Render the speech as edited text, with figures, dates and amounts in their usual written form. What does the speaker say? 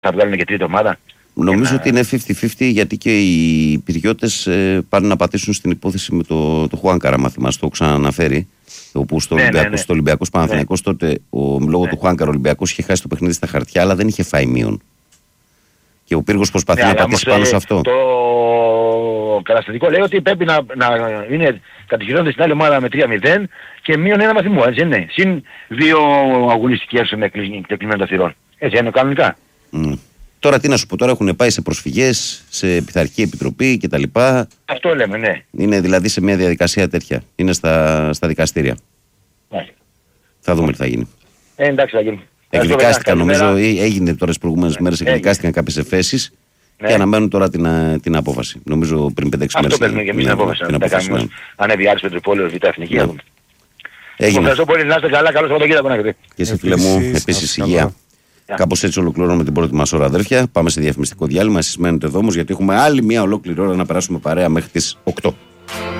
θα βγάλουν και τρίτη ομάδα. Νομίζω ότι είναι 50-50, γιατί και οι Πυριώτες πάνε να πατήσουν στην υπόθεση με το Χουάνκαρα, αν θυμάσαι, το έχω ξαναναφέρει. Όπου στο Ολυμπιακός Παναθηναϊκός τότε, λόγω του Χουάνκαρα, ο Ολυμπιακός είχε χάσει το παιχνίδι στα χαρτιά, αλλά δεν είχε φάει μείον. Και ο Πύργος προσπαθεί να πατήσει πάνω σε αυτό. Το καταστατικό λέει ότι πρέπει να είναι κατοχυρώνεται στην άλλη ομάδα με 3-0 και μείον ένα βαθμό, έτσι είναι. Συν 2 αγωνιστικές με κλειμμένα θυρών. Έτσι είναι κανονικά. Τώρα τι να σου πω, τώρα έχουν πάει σε προσφυγές, σε πειθαρχική επιτροπή κτλ. Αυτό λέμε, ναι. Είναι δηλαδή σε μια διαδικασία τέτοια. Είναι στα δικαστήρια. Θα δούμε τι θα γίνει. Εντάξει, θα γίνει. Εκδικάστηκαν, νομίζω, έγινε τώρα τις προηγούμενες μέρες, εκδικάστηκαν κάποιες εφέσεις και αναμένουν τώρα την απόφαση. Νομίζω πριν 5-6 μέρες. Αυτό παίρνουμε και εμείς την απόφαση. Ανέβει Άρης Πετροπόλεως, Β' Εθνική. Ευχαριστώ πολύ, να είστε καλά, καλό Σαββατοκύριακο να έχετε. Και εσύ φίλε μου, επίσης υγεία. Κάπως έτσι ολοκληρώνουμε την πρώτη μας ώρα, αδέρφια. Πάμε σε διαφημιστικό διάλειμμα. Εσείς μένετε εδώ όμως, γιατί έχουμε άλλη μία ολόκληρη ώρα να περάσουμε παρέα μέχρι τις 8.